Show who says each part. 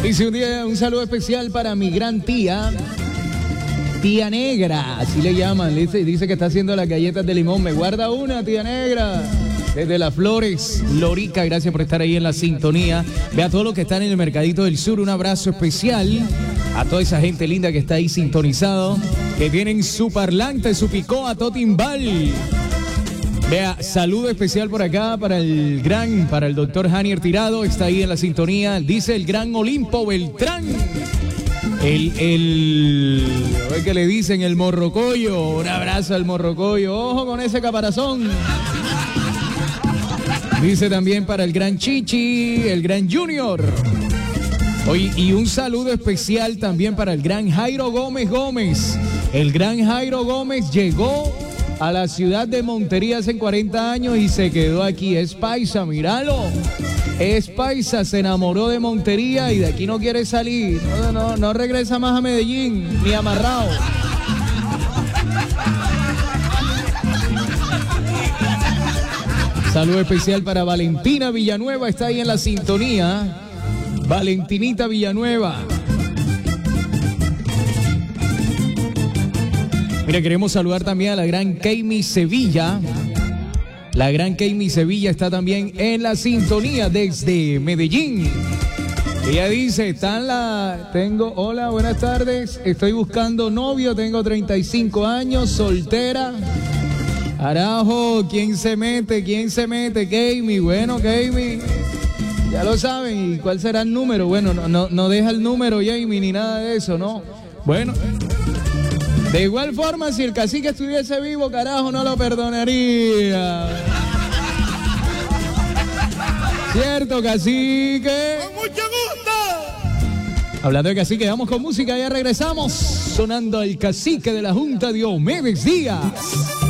Speaker 1: Dice un saludo especial para mi gran tía Negra, así le llaman. Dice que está haciendo las galletas de limón. Me guarda una, tía Negra. Desde Las Flores, Lorica, gracias por estar ahí en la sintonía. Ve a todos los que están en el Mercadito del Sur, un abrazo especial a toda esa gente linda que está ahí sintonizado, que tienen su parlante, su picoa, todo timbal. Vea, saludo especial por acá para el doctor Janier Tirado, está ahí en la sintonía. Dice el gran Olimpo Beltrán. A ver qué le dicen, el morrocoyo. Un abrazo al morrocoyo. Ojo con ese caparazón. Dice también para el gran Chichi, el gran Junior. Hoy, y un saludo especial también para el gran Jairo Gómez. El gran Jairo Gómez llegó a la ciudad de Montería hace 40 años y se quedó aquí. Es paisa, míralo. Es paisa, se enamoró de Montería y de aquí no quiere salir. No regresa más a Medellín, ni amarrado. Saludo especial para Valentina Villanueva, está ahí en la sintonía. Valentinita Villanueva. Mira, queremos saludar también a la gran Keimi Sevilla. La gran Keimi Sevilla está también en la sintonía desde Medellín. Ella dice, hola, buenas tardes, estoy buscando novio, tengo 35 años, soltera. Carajo, ¿quién se mete? Keimi, bueno, Keimi, ya lo saben. ¿Y cuál será el número? Bueno, no deja el número, Keimi, ni nada de eso, ¿no? Bueno, de igual forma, si el cacique estuviese vivo, carajo, no lo perdonaría. ¿Cierto, cacique?
Speaker 2: ¡Con mucho gusto!
Speaker 1: Hablando de cacique, vamos con música, ya regresamos. Sonando el cacique de la Junta, Diomedes Díaz.